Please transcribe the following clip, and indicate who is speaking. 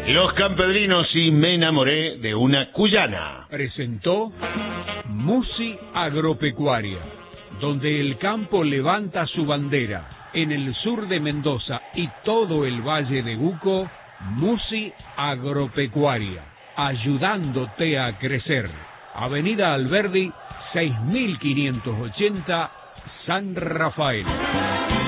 Speaker 1: Los Campedrinos y Me enamoré de una cuyana.
Speaker 2: Presentó Musi Agropecuaria, donde el campo levanta su bandera. En el sur de Mendoza y todo el Valle de Uco, Musi Agropecuaria, ayudándote a crecer. Avenida Alberdi, 6580, San Rafael.